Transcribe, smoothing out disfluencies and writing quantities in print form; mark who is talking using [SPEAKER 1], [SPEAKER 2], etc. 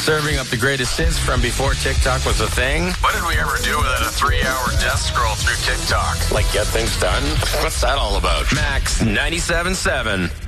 [SPEAKER 1] Serving up the greatest hits from before TikTok was a thing. What did we ever do without a 3-hour death scroll through TikTok? Like get things done? What's that all about? Max 97.7.